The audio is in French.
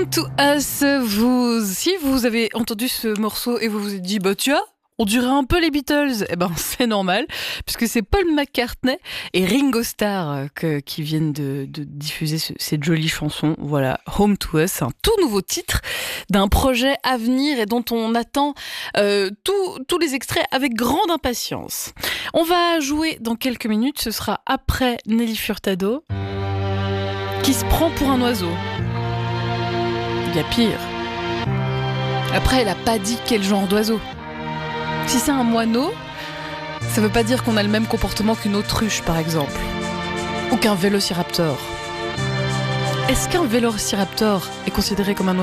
Home to Us, si vous avez entendu ce morceau et vous vous êtes dit, bah tu vois, on dirait un peu les Beatles, eh ben c'est normal, puisque c'est Paul McCartney et Ringo Starr qui viennent de diffuser cette jolie chanson. Voilà, Home to Us, un tout nouveau titre d'un projet à venir et dont on attend tous les extraits avec grande impatience. On va jouer dans quelques minutes, ce sera après Nelly Furtado, qui se prend pour un oiseau. Il y a pire. Après, elle a pas dit quel genre d'oiseau. Si c'est un moineau, ça veut pas dire qu'on a le même comportement qu'une autruche, par exemple. Ou qu'un vélociraptor. Est-ce qu'un vélociraptor est considéré comme un oiseau ?